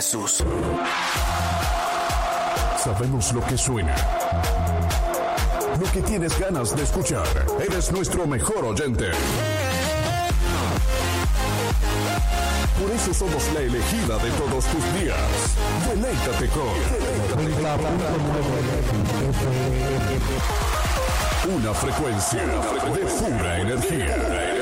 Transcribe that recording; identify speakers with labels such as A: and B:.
A: Jesús.
B: Sabemos lo que suena, lo que tienes ganas de escuchar. Eres nuestro mejor oyente. Por eso somos la elegida de todos tus días. Deleítate con una frecuencia de pura energía.